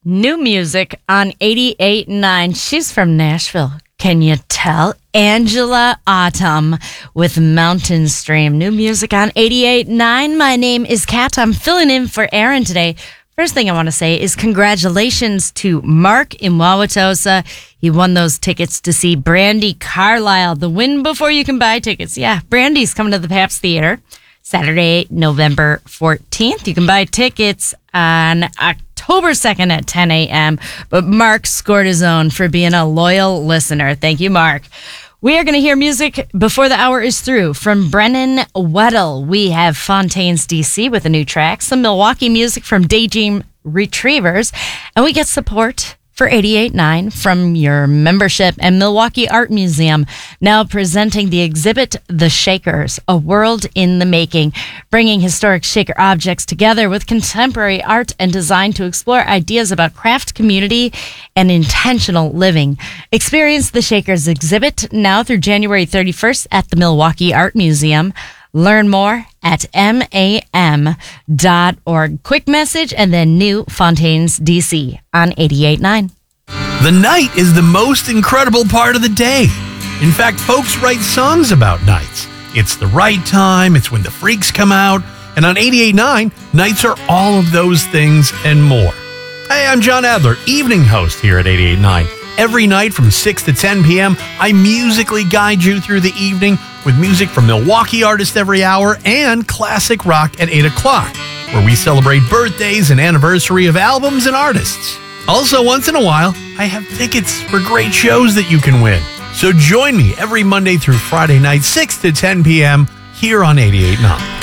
New music on 88.9. She's from Nashville. Can you tell? Angela Autumn with Mountain Stream. New music on 88.9. My name is Kat. I'm filling in for Aaron today. First thing I want to say is congratulations to Mark in Wauwatosa. He won those tickets to see Brandi Carlile. The win before you can buy tickets. Yeah, Brandi's coming to the Pabst Theater Saturday, November 14th. You can buy tickets on October 2nd at 10 a.m. But Mark scored his own for being a loyal listener. Thank you, Mark. We are going to hear music before the hour is through from Brennan Weddle. We have Fontaines DC with a new track, some Milwaukee music from Daydream Retrievers, and we get support for 88.9 from your membership and Milwaukee Art Museum, now presenting the exhibit The Shakers, A World in the Making, bringing historic Shaker objects together with contemporary art and design to explore ideas about craft, community, and intentional living. Experience the Shakers exhibit now through January 31st at the Milwaukee Art Museum. Learn more at mam.org. Quick message and then new Fontaines DC on 88.9. The night is the most incredible part of the day. In fact, folks write songs about nights. It's the right time, it's when the freaks come out, and on 88.9, nights are all of those things and more. Hey, I'm John Adler, evening host here at 88.9. Every night from 6 to 10 p.m., I musically guide you through the evening with music from Milwaukee artists every hour and classic rock at 8 o'clock, where we celebrate birthdays and anniversary of albums and artists. Also, once in a while, I have tickets for great shows that you can win. So join me every Monday through Friday night, 6 to 10 p.m. here on 88.9.